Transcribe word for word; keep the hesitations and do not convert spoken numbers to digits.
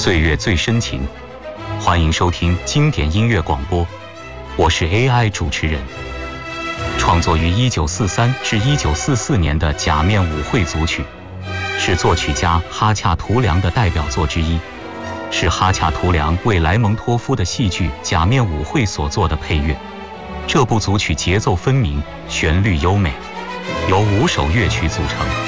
岁月最深情，欢迎收听经典音乐广播，我是 A I 主持人。创作于一九四三至一九四四年的《假面舞会》组曲，是作曲家哈恰图良的代表作之一，是哈恰图良为莱蒙托夫的戏剧《假面舞会》所做的配乐。这部组曲节奏分明，旋律优美，由五首乐曲组成。